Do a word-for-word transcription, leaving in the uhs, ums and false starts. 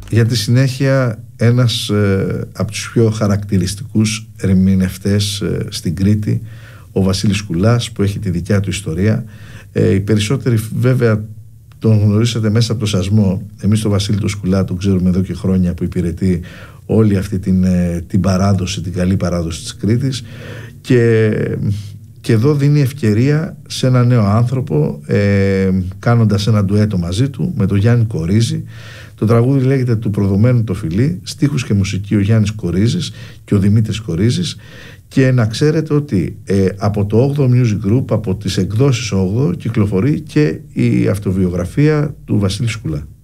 Για τη συνέχεια, ένας ε, από τους πιο χαρακτηριστικούς ερμηνευτές ε, στην Κρήτη, ο Βασίλης Κουλάς, που έχει τη δικιά του ιστορία. Ε, οι περισσότεροι βέβαια τον γνωρίσατε μέσα από το Σασμό. Εμείς τον Βασίλη του Σκουλά τον ξέρουμε εδώ και χρόνια, που υπηρετεί όλη αυτή την, ε, την παράδοση, την καλή παράδοση της Κρήτης, και, και εδώ δίνει ευκαιρία σε ένα νέο άνθρωπο, ε, κάνοντας ένα ντουέτο μαζί του με τον Γιάννη Κορίζη. Το τραγούδι λέγεται «Του προδομένου το φιλί», στίχους και μουσική ο Γιάννης Κορίζης και ο Δημήτρης Κορίζης. Και να ξέρετε ότι ε, από το όγδοο Music Group, από τις εκδόσεις όγδοο, κυκλοφορεί και η αυτοβιογραφία του Βασίλη Σκουλά.